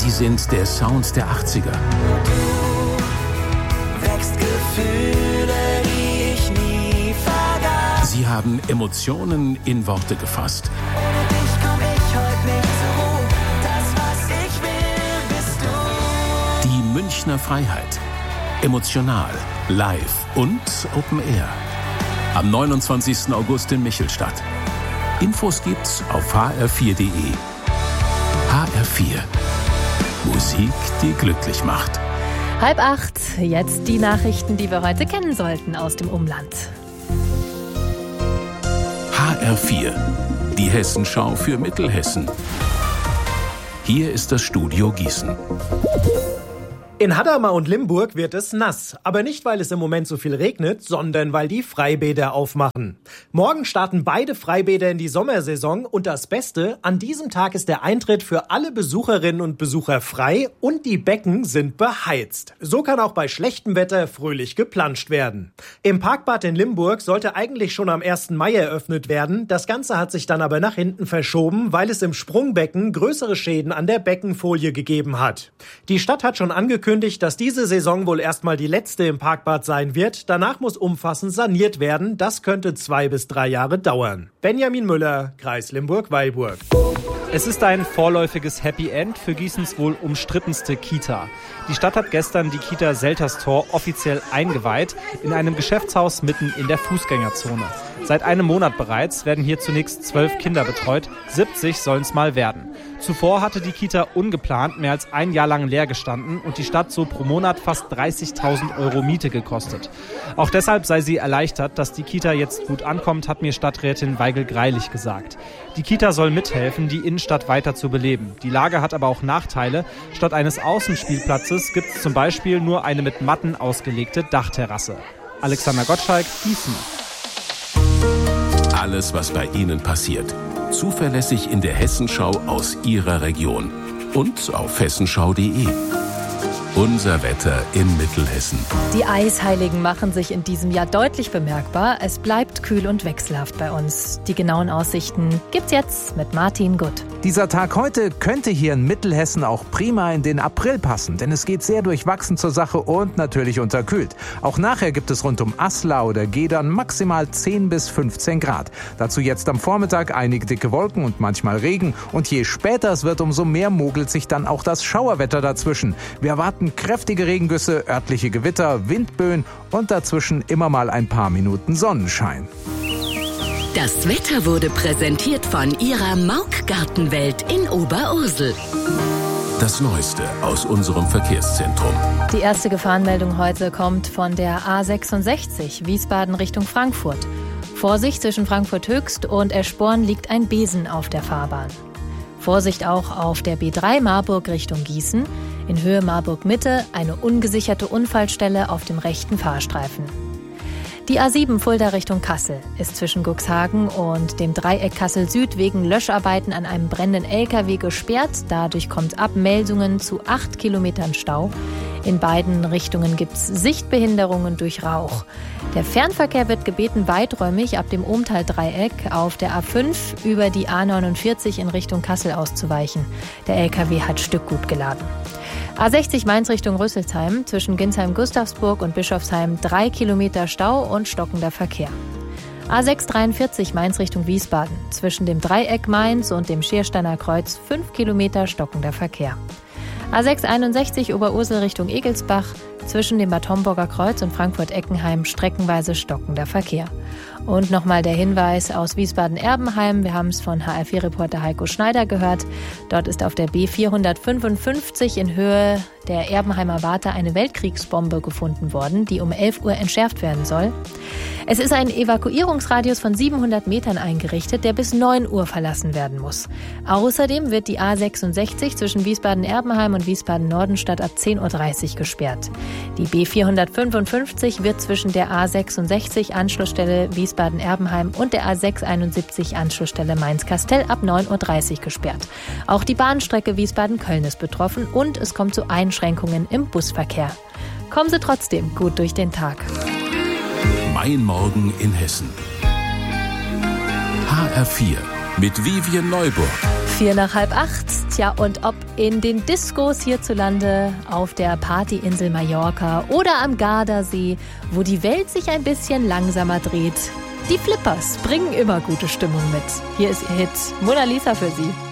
Sie sind der Sound der 80er. Du wächst Gefühle, die ich nie vergaß. Sie haben Emotionen in Worte gefasst. Ohne dich komm ich heute nicht zur Ruhe. Das, was ich will, bist du. Die Münchner Freiheit. Emotional, live und Open Air. Am 29. August in Michelstadt. Infos gibt's auf hr4.de. HR4. Musik, die glücklich macht. 7:30, jetzt die Nachrichten, die wir heute kennen sollten aus dem Umland. HR4, die Hessenschau für Mittelhessen. Hier ist das Studio Gießen. In Hadamar und Limburg wird es nass, aber nicht, weil es im Moment so viel regnet, sondern weil die Freibäder aufmachen. Morgen starten beide Freibäder in die Sommersaison und das Beste, an diesem Tag ist der Eintritt für alle Besucherinnen und Besucher frei und die Becken sind beheizt. So kann auch bei schlechtem Wetter fröhlich geplanscht werden. Im Parkbad in Limburg sollte eigentlich schon am 1. Mai eröffnet werden, das Ganze hat sich dann aber nach hinten verschoben, weil es im Sprungbecken größere Schäden an der Beckenfolie gegeben hat. Die Stadt hat schon angekündigt, dass diese Saison wohl erstmal die letzte im Parkbad sein wird. Danach muss umfassend saniert werden. Das könnte 2 bis 3 Jahre dauern. Benjamin Müller, Kreis Limburg-Weilburg. Es ist ein vorläufiges Happy End für Gießens wohl umstrittenste Kita. Die Stadt hat gestern die Kita Selterstor offiziell eingeweiht, in einem Geschäftshaus mitten in der Fußgängerzone. Seit einem Monat bereits werden hier zunächst 12 Kinder betreut, 70 sollen es mal werden. Zuvor hatte die Kita ungeplant mehr als ein Jahr lang leer gestanden und die Stadt so pro Monat fast 30.000 Euro Miete gekostet. Auch deshalb sei sie erleichtert, dass die Kita jetzt gut ankommt, hat mir Stadträtin Weigel-Greilich gesagt. Die Kita soll mithelfen, die Innenstadt weiter zu beleben. Die Lage hat aber auch Nachteile. Statt eines Außenspielplatzes gibt es zum Beispiel nur eine mit Matten ausgelegte Dachterrasse. Alexander Gottschalk, Gießen. Alles, was bei Ihnen passiert. Zuverlässig in der Hessenschau aus Ihrer Region. Und auf hessenschau.de. Unser Wetter in Mittelhessen. Die Eisheiligen machen sich in diesem Jahr deutlich bemerkbar. Es bleibt kühl und wechselhaft bei uns. Die genauen Aussichten gibt's jetzt mit Martin Gutt. Dieser Tag heute könnte hier in Mittelhessen auch prima in den April passen, denn es geht sehr durchwachsen zur Sache und natürlich unterkühlt. Auch nachher gibt es rund um Asla oder Gedern maximal 10 bis 15 Grad. Dazu jetzt am Vormittag einige dicke Wolken und manchmal Regen. Und je später es wird, umso mehr mogelt sich dann auch das Schauerwetter dazwischen. Wir erwarten kräftige Regengüsse, örtliche Gewitter, Windböen und dazwischen immer mal ein paar Minuten Sonnenschein. Das Wetter wurde präsentiert von Ihrer Mauk-Gartenwelt in Oberursel. Das Neueste aus unserem Verkehrszentrum. Die erste Gefahrenmeldung heute kommt von der A66 Wiesbaden Richtung Frankfurt. Vorsicht, zwischen Frankfurt Höchst und Eschborn liegt ein Besen auf der Fahrbahn. Vorsicht auch auf der B3 Marburg Richtung Gießen. In Höhe Marburg Mitte eine ungesicherte Unfallstelle auf dem rechten Fahrstreifen. Die A7 Fulda Richtung Kassel ist zwischen Cuxhagen und dem Dreieck Kassel Süd wegen Löscharbeiten an einem brennenden LKW gesperrt. Dadurch kommt Abmeldungen zu 8 Kilometern Stau. In beiden Richtungen gibt es Sichtbehinderungen durch Rauch. Der Fernverkehr wird gebeten, weiträumig ab dem Ohmtal-Dreieck auf der A5 über die A49 in Richtung Kassel auszuweichen. Der LKW hat Stückgut geladen. A60 Mainz Richtung Rüsselsheim, zwischen Ginsheim-Gustavsburg und Bischofsheim 3 Kilometer Stau und stockender Verkehr. A6 43 Mainz Richtung Wiesbaden, zwischen dem Dreieck Mainz und dem Schiersteiner Kreuz 5 Kilometer stockender Verkehr. A6 61 Oberursel Richtung Egelsbach, zwischen dem Bad Homburger Kreuz und Frankfurt-Eckenheim streckenweise stockender Verkehr. Und nochmal der Hinweis aus Wiesbaden-Erbenheim. Wir haben es von HR4-Reporter Heiko Schneider gehört. Dort ist auf der B455 in Höhe der Erbenheimer Warte eine Weltkriegsbombe gefunden worden, die um 11 Uhr entschärft werden soll. Es ist ein Evakuierungsradius von 700 Metern eingerichtet, der bis 9 Uhr verlassen werden muss. Außerdem wird die A66 zwischen Wiesbaden-Erbenheim und Wiesbaden-Nordenstadt ab 10.30 Uhr gesperrt. Die B455 wird zwischen der A66 Anschlussstelle Wiesbaden-Erbenheim und der A671 Anschlussstelle Mainz-Kastel ab 9.30 Uhr gesperrt. Auch die Bahnstrecke Wiesbaden-Köln ist betroffen und es kommt zu Einschränkungen im Busverkehr. Kommen Sie trotzdem gut durch den Tag. Mein Morgen in Hessen. HR4 mit Vivien Neuburg. 7:04. Tja, und ob in den Diskos hierzulande, auf der Partyinsel Mallorca oder am Gardasee, wo die Welt sich ein bisschen langsamer dreht, die Flippers bringen immer gute Stimmung mit. Hier ist ihr Hit Mona Lisa für Sie.